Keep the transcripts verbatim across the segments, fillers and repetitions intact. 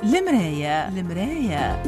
المراية المراية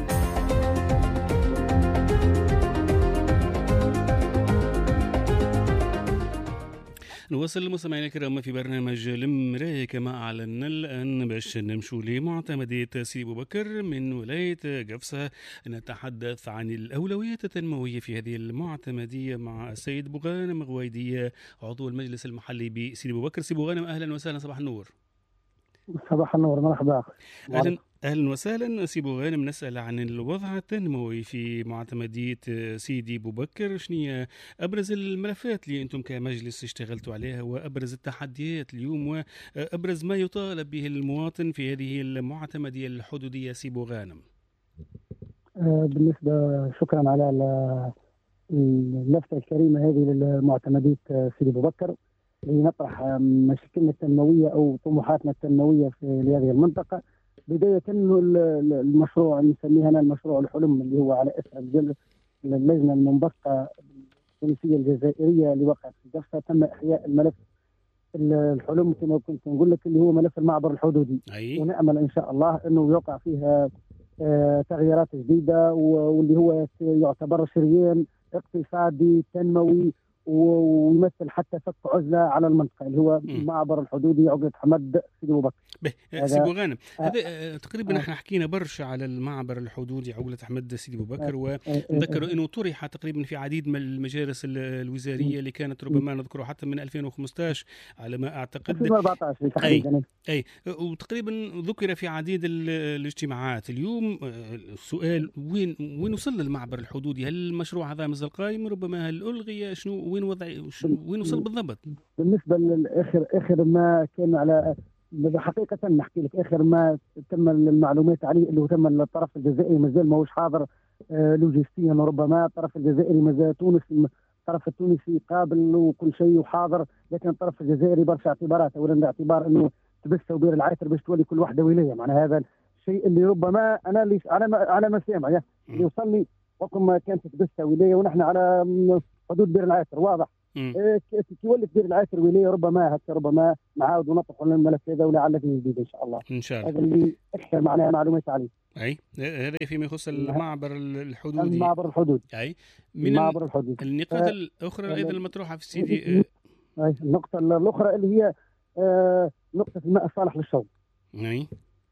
نواصل المستمعين الكرام في برنامج المراية كما أعلنا الآن باش نمشوا لمعتمدية سيدي بوبكر من ولاية قفصة. نتحدث عن الأولويات التنموية في هذه المعتمدية مع السيد بوغانم غويدية عضو المجلس المحلي بسيدي بوبكر. سي بوغانم أهلا وسهلا، صباح النور. صباح النور، مرحبا. أهلا أهلا وسهلا سي بوغانم. نسأل عن الوضع التنموي في معتمدية سيدي بوبكر. شنو أبرز الملفات اللي أنتم كمجلس اشتغلتوا عليها وأبرز التحديات اليوم وأبرز ما يطالب به المواطن في هذه المعتمدية الحدودية سي بوغانم؟ بالنسبة شكرا على اللفتة الكريمة هذه للمعتمدية سيدي بوبكر لنطرح مشاكلنا التنموية أو طموحاتنا التنموية في هذه المنطقة. بداية المشروع نسميه أنا المشروع الحلم اللي هو على اسم اللجنة المنبثقة التونسية الجزائرية اللي وقعت في قفصة. تم إحياء الملف الحلم كما كنت نقول لك اللي هو ملف المعبر الحدودي. أي. ونأمل إن شاء الله أنه يوقع فيها آه تغييرات جديدة واللي هو يعتبر شريان اقتصادي تنموي ويمثل حتى فك عزلة على المنطقة اللي هو المعبر الحدودي عقلة حمد سيدي بوبكر. سي بوغانم، هذا آه تقريبا احنا حكينا برشا على المعبر الحدودي عقلة حمد سيدي بوبكر، ونذكر انه طرح تقريبا في عديد من المجالس الوزارية اللي كانت ربما نذكره حتى من ألفين وخمسة عشر على ما اعتقد. ألفين وأربعة عشر اي اي وتقريبا ذكر في عديد الاجتماعات. اليوم السؤال وين وين وصل المعبر الحدودي؟ هل المشروع هذا مازال قائم؟ ربما هل الغي؟ شنو وين وضع وين وصل بالضبط؟ بالنسبه للاخر اخر ما كان على حقيقه نحكي لك اخر ما تم المعلومات عليه اللي هو تم الطرف الجزائري مازال ما هوش حاضر آه لوجستيا. ربما الطرف الجزائري مازال تونس الطرف التونسي قابل وكل شيء وحاضر، لكن الطرف الجزائري برشا اعتبارات اولا باعتبار انه تبث وبير العاتر باش تولي كل واحده ولايه. معنى هذا الشيء اللي ربما انا اللي على ما على ما سامع اللي وصلني وقت ما كانت تبث ولايه ونحن على حدود بير العاتر واضح. إيه كي ولت بير العاتر ولايه ربما هكا ربما نعاود ونطرحوا الملف هذا ولعل فيه جديد ان شاء الله. ان شاء الله. هذا اللي اكثر معناها معلومات عليه. اي هذا فيما يخص المعبر الحدودي. المعبر الحدودي. اي من المعبر الحدودي. النقاط آه الاخرى ايضا المطروحه في سيدي. اي النقطه الاخرى اللي هي آه نقطه الماء الصالح للشرب. اي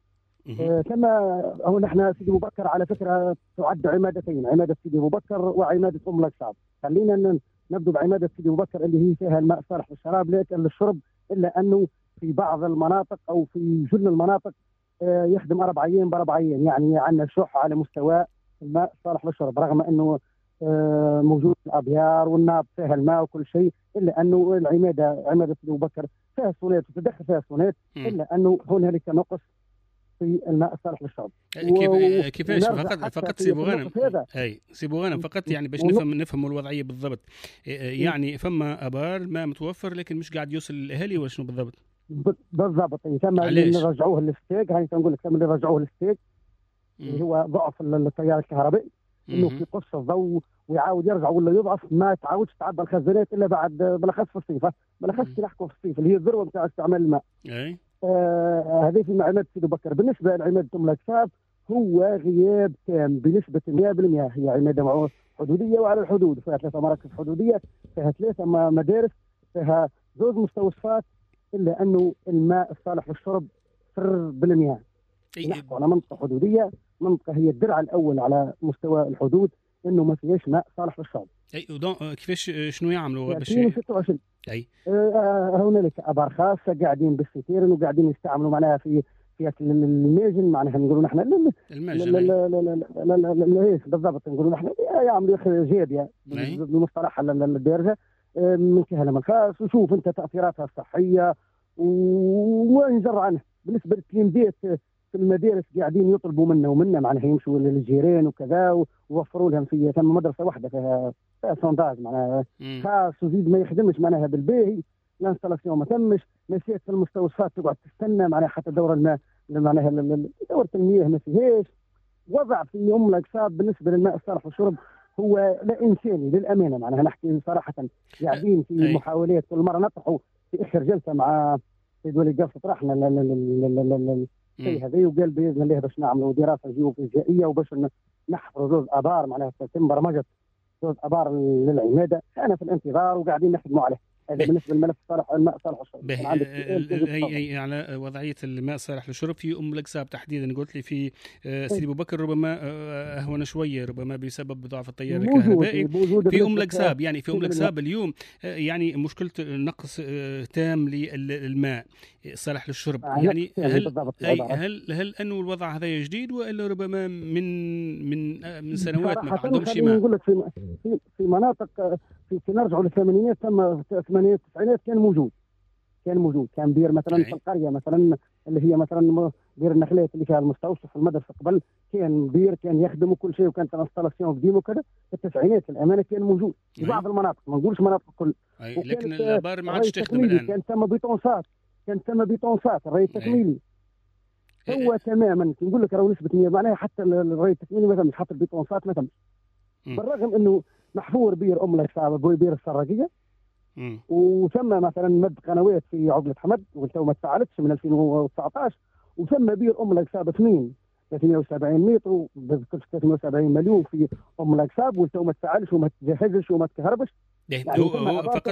آه كما هو نحن سيدي بوبكر على فكره تعد عمادتين، عماده سيدي بوبكر وعماده ام الشعب. خلينا نبدو بعماده سيدي بوبكر اللي هي فيها الماء الصالح للشراب لكن للشرب، الا انه في بعض المناطق او في جل المناطق آه يخدم اربع ايام باربع ايام، يعني عندنا شح على مستوى الماء الصالح للشرب رغم انه آه موجود في الابيار والناب فيها الماء وكل شيء، الا انه العماده عماده سيدي بوبكر فيها سونات وتدخل فيها سونات، الا انه هنالك نقص في الماء الصالح للشرب. كيف و... كيفاش فقط فقط سي بوغانم اي سي بوغانم فقط يعني باش نفهم نفهم الوضعيه بالضبط. يعني فما ابار الماء متوفر لكن مش قاعد يوصل للاهالي ولا شنو بالضبط؟ بالضبط. ثم اللي رجعوه للستيك، هاي نقول لك ثم اللي رجعوه للستيك اللي هو ضعف التيار الكهربائي انه في قص الضوء ويعاود يرجع ولا يضعف، ما تعاودش تعبى الخزانات الا بعد بالاخص في الصيف، بالاخص كي نحكوا في الصيف اللي هي الذروه نتاع استعمال الماء. اي آه هذه في عماده سيدي بوبكر. بالنسبه لعماده ام الكساب هو غياب تام بنسبه مئة بالمئة. هي عماده حدوديه وعلى الحدود فيها ثلاثه مراكز حدوديه، فيها ثلاثه مدارس، فيها زوج مستوصفات، الا انه الماء الصالح للشرب صفر بالمئة. نحكوا على منطقه حدوديه، منطقه هي الدرع الاول على مستوى الحدود انه ما فيهاش ماء صالح للشرب. اي كيفاش شنو يعملوا باش ستة وعشرين اي آه هنالك ابار خاصه قاعدين بالستيرن وقاعدين يستعملوا معناها في في الماجن، معناها نقولوا نحن الماجن. لا لا لا لا لا لا بالضبط نقولوا نحن يعملوا جابيه بالمصطلح الدارجه من كهلم الخاص. وشوف انت تاثيراتها الصحيه ونجر عنها. بالنسبه للتلاميذ في المدارس قاعدين يطلبوا منا ومنا معناها يمشوا للجيران وكذا ووفروا لهم في ثم مدرسه واحده فيها فيها سونداج معناها خاص وزيد ما يخدمش معناها بالباهي، الانستالاسيون ما تمش، مشيت في المستوصفات تقعد تستنى معناها حتى دور الماء معناها دوره المياه ما فيهاش. وضع في ام الكساب بالنسبه للماء الصالح للشرب هو لا انساني للامانه. معناها نحكي صراحه قاعدين في محاولات كل مره نطرحوا في اخر جلسه مع سيد ولي قفص طرحنا الشيء هذا، وقال باذن الله باش نعملوا دراسه جيوفيزيائيه وباش نحفروا زوج ابار معناها تتم برمجه زوج ابار للعماده. انا في الانتظار وقاعدين نخدموا عليه. هذا بالنسبه للملف صالح الماء صالح للشرب. هي على وضعيه الماء صالح للشرب في ام الاقصاب تحديدا. قلت لي في سيدي ابو بكر ربما اهون شويه، ربما بسبب ضعف التيار الكهربائي في ام الاقصاب. يعني في ام الاقصاب اليوم يعني مشكله نقص تام للماء صالح للشرب. يعني هل هل هل انه الوضع هذا جديد والا ربما من من من سنوات ما عندهمش ماء؟ نقول لك في في مناطق في, في نرجعوا للثمانينات ثم الثمانينات التسعينات كان موجود كان موجود كان بير مثلا في القريه مثلا اللي هي مثلا بير النخلات اللي فيها المستوصف المدرسه قبل، كان بير كان يخدم وكل شيء وكانت انستالاسيون قديم وكذا. في التسعينات الامانه كان موجود في بعض المناطق، ما نقولش مناطق الكل، لكن الابار ما عادش تخدم الان. كان ثم بيطونسات كان ثم بيطونسات الري التكميلي هو تماما نقول لك راهو نسبه مية معناها حتى الري التكميلي ما تمش، حتى البيطونسات ما تمش، بالرغم انه محفور بير ام الاقصاب بير السراقيه وثم مثلا مد قنوات في عقلة حمد وتو ما تفعلتش من ألفين وتسعطاش، وثم بير ام الاقصاب اثنين ثلاثمائة وسبعين متر بذكر ثلاثمائة وسبعين مليون في ام الاقصاب وتو ما تفعلش وما تجهزش وما تكهربش. يعني هو فقط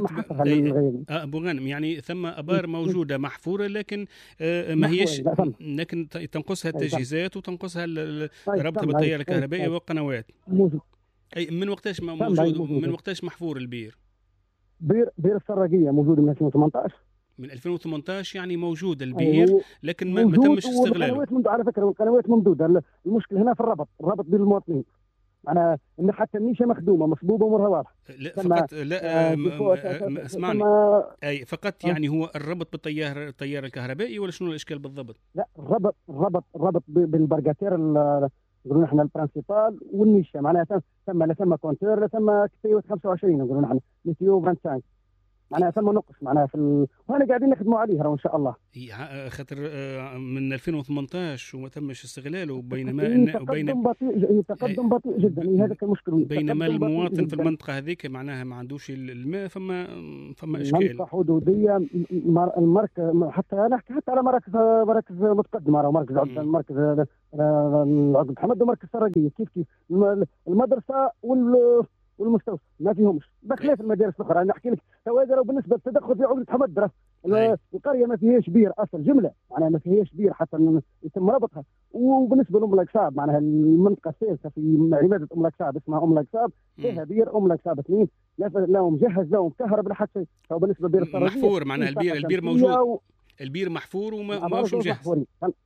ابو غانم يعني ثم ابار موجوده محفوره لكن آه ما هيش، لكن تنقصها التجهيزات وتنقصها ربط بالتيار الكهربائي والقنوات. اي من وقتاش موجود من وقتاش محفور البير؟ بير بير السراقيه موجود من ألفين وثمانطاش. من ألفين وثمانطاش يعني موجود البير لكن ما, ما تمش استغلاله. القنوات منذ على فكره القنوات ممدوده، المشكله هنا في الربط الربط بين المواطنين، معناها ان حتى النيشه مخدومه مصبوبه امورها واضحه. لا فقط لا آه اسمعني اي فقط يعني هو الربط بالتيار التيار الكهربائي ولا شنو الاشكال بالضبط؟ لا الربط الربط الربط بالبرجاتير نقولوا نحن البرانسيبال والنيشه، معناها ثم لا ثم كونتور لا ثم كتيوة خمسة وعشرين نقولوا نحن ميتيو خمسة وعشرين، معناها ثم نقص معناها في ال... وهنا قاعدين نخدموا عليه راه ان شاء الله. خاطر من ألفين وثمانطاش وما تمش استغلاله، بينما إن تقدم بطيء تقدم بطيء جدا، هذا المشكل. بينما المواطن في المنطقه هذيك معناها ما عندوش الماء، فما فما اشكال. منطقه حدوديه المركز، حتى انا احكي حتى على مراكز مراكز متقدمه، راه مركز عبد المركز العقد حمد ومركز السراقيه كيف كيف المدرسه وال والمستوصف ما فيهمش، بخلاف المدارس الاخرى. انا احكي لك تو بالنسبه للتدخل في عقده حمد القريه ما فيهاش بير اصلا جمله، معناها ما فيهاش بير حتى يتم ربطها. وبالنسبه لام الاقصاب معناها المنطقه الثالثه في عماده ام الاقصاب اسمها ام الاقصاب فيها بير ام الاقصاب اثنين لا مجهز لا مكهرب لا حتى شيء. بالنسبه لبير السراقيه محفور معناها البير البير موجود، البير محفور وما مش مجهز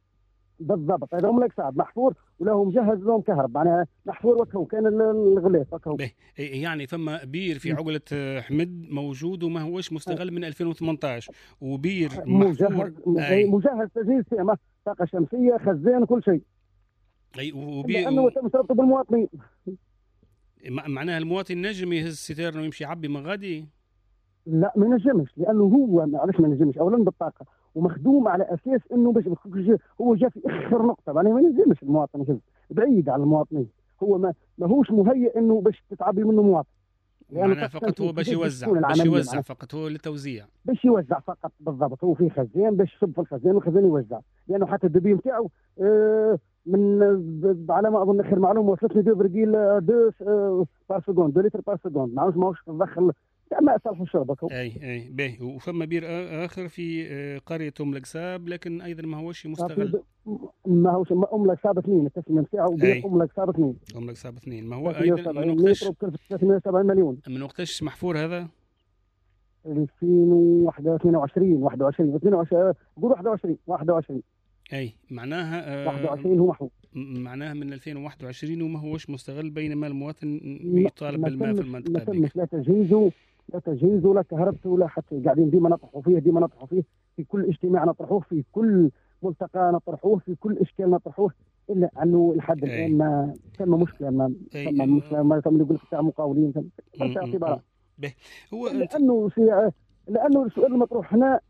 بالضبط. هذا ام الاقصاب محفور وله مجهز له مكهرب، معناها محفور وكهو كان الغلاف وكهو. يعني ثم بير في عقلة حمد موجود وما هوش مستغل من ألفين وثمانطاش، وبير محفور مجهز, مجهز تجهيز تامة طاقه شمسيه خزان كل شيء. اي وبير لانه تم ربطه بالمواطنين، معناها المواطن نجم يهز ستيرن ويمشي يعبي من غادي؟ لا ما نجمش، لانه هو علاش ما نجمش؟ اولا بالطاقه ومخدوم على اساس انه باش هو جا في اخر نقطه، يعني ما يلزمش المواطن يهز بعيد على المواطنين، هو ما ماهوش مهيئ انه باش تتعبي منه مواطن. يعني فقط هو باش يوزع باش يوزع فقط هو للتوزيع باش يوزع فقط بالضبط. هو في خزان باش يصب في الخزان والخزان يوزع، لانه حتى الدبي نتاعو آه من على ما اظن اخر معلومه وصلتني دو برجيل دو بار سكوند دو لتر بار سكوند، ما ماهوش تدخل ما صالح الشرب. اي اي باهي. وفما بير اخر في قريه ام الاقصاب لكن ايضا ما هوش مستغل، ما هوش ام الاقصاب اثنين التسميه نتاعو بير ام الاقصاب اثنين ام الاقصاب اثنين ما هو ايضا من وقتاش ثلاثمائة وسبعين مليون. من وقتاش محفور هذا؟ ألفين وواحد وعشرين واحد وعشرين اثنين وعشرين قول واحد وعشرين واحد وعشرين اي معناها آه واحد وعشرين هو محفور، معناها من ألفين وواحد وعشرين وما هوش مستغل، بينما المواطن يطالب بالماء في المنطقه هذيك. لا تجهيزه لا تجهيزه ولا كهربته ولا حتى، قاعدين ديما نطرحوا فيه ديما نطرحوا فيه في كل اجتماع نطرحوه، في كل ملتقى نطرحوه، في كل اشكال نطرحوه، الا انه لحد الان ما ثم مشكله ما ثم مشكله ما ثم يقول لك تاع مقاولين ثم اعتبارات. هو لانه في لانه السؤال المطروح هنا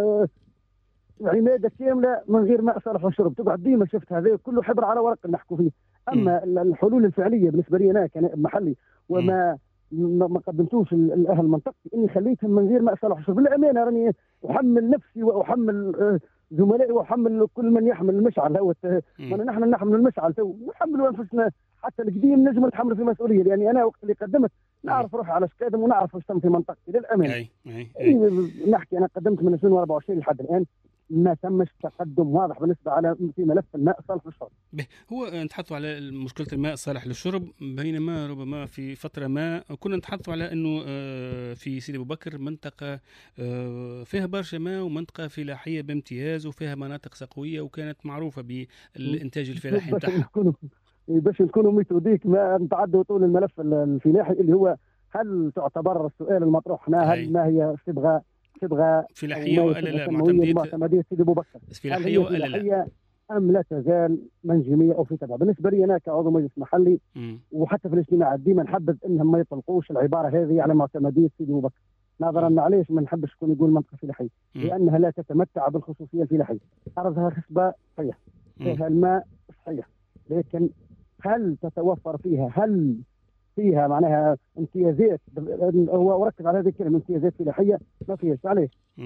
عماده كامله من غير ماء صالح للشرب، تقعد ديما شفت هذا كله حبر على ورق نحكوا فيه. اما م. الحلول الفعليه بالنسبه لي انا كنائب محلي وما ما ما قدمتوش الاهل منطقتي، اني خليتهم من غير ما صالح الشرب. بالامانه راني احمل نفسي واحمل آه، زملائي واحمل كل من يحمل المشعل. هو نحن نحمل المشعل تو نحمل انفسنا، حتى القديم نجم نتحمل في مسؤوليه، لاني انا وقت اللي قدمت نعرف روحي على سكادم ونعرف واش تم في منطقتي للامانه. أي. أي. أي. نحكي انا قدمت من ألفين وأربعة وعشرين لحد الان ما تمش تقدم واضح بالنسبه على في ملف الماء الصالح للشرب. هو نتحدثوا على مشكله الماء الصالح للشرب، بينما ربما في فتره ما كنا نتحدثوا على انه في سيدي ابو بكر منطقه فيها برشا ماء ومنطقه فلاحيه بامتياز وفيها مناطق سقويه وكانت معروفه بالانتاج الفلاحي بتاعها. باش نكونوا ميثوديك ما نتعدوا طول الملف الفلاحي اللي هو هل تعتبر السؤال المطروح هنا هل ما هي صبغه صبغه فلاحيه ولا لا معتمديه سيدي ابو بكر فلاحيه ولا لا ام لا تزال منجميه او في تبع. بالنسبه لي انا كعضو مجلس محلي م. وحتى في الاجتماعات ديما نحبذ انهم ما يطلقوش العباره هذه على معتمديه سيدي ابو بكر، نظرا علاش ما نحبش يكون يقول منطقه فلاحيه، لانها لا تتمتع بالخصوصيه الفلاحيه. ارضها خصبه صحيح، فيها الماء صحيح، لكن هل تتوفر فيها هل فيها معناها امتيازات؟ هو وركز على هذه الكلمه امتيازات فلاحيه ما فيهاش. علاش؟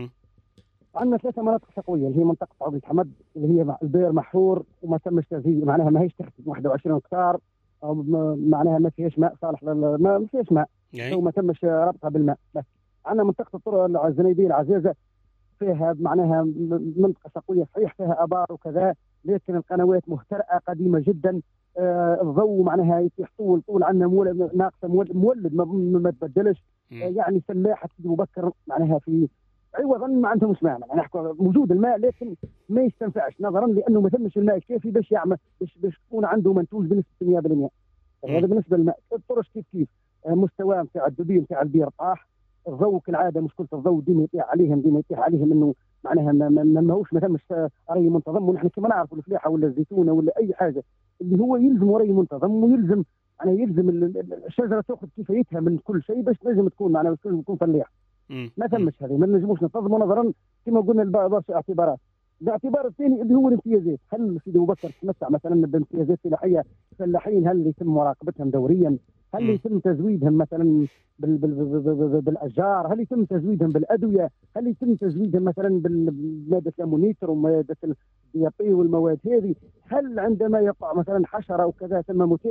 عندنا ثلاثه مناطق سقويه اللي هي منطقه عقل الحمد اللي هي البئر محفور وما تمش تزييد، معناها ما هيش تحت واحد وعشرين هكتار، او معناها ما فيهاش ماء صالح ما فيهاش ماء او ما تمش ربطها بالماء. بس عندنا منطقه الطرق الزنيديه العزيزه فيها معناها منطقه سقويه صحيح، فيها ابار وكذا، لكن القنوات مهترئه قديمه جدا. آه الضوء معناها يتيح طول طول عندنا مولد ناقصه مولد, مولد ما, ما تبدلش. آه يعني فلاحه سيدي ابو بكر معناها في عوضا ما عندهمش ماء، يعني نحكوا موجود الماء لكن ما يستنفعش نظرا لانه ما تمش الماء الكافي باش يعمل باش باش تكون عنده منتوج بنسبه مئة بالمئة. هذا بالنسبه للماء. الطرش كيف كيف آه مستوى نتاع الدبي نتاع البير طاح، الضوء كالعاده مشكله الضوء ديما يطيح عليهم ديما يطيح عليهم انه معناها ما ماهوش ما تمش ري منتظم. ونحن كما نعرفوا الفلاحه ولا الزيتونه ولا اي حاجه اللي هو يلزم ري منتظم ويلزم يعني يلزم الشجره تاخذ كفايتها من كل شيء باش تنجم تكون معناها تكون فلاح. ما تمش هذه ما نجموش ننتظموا نظرا كما قلنا برشا اعتبارات. الاعتبار الثاني اللي هو الامتيازات، هل سيدي ابو بكر تمتع مثلا بامتيازات فلاحيه؟ فلاحين هل يتم مراقبتهم دوريا؟ هل يتم تزويدهم مثلا بال بال بال بالاشجار؟ هل يتم تزويدهم بالادويه؟ هل يتم تزويدهم مثلا بماده الامونيتر وماده الدي بي والمواد هذه؟ هل عندما يقع مثلا حشره او كذا تم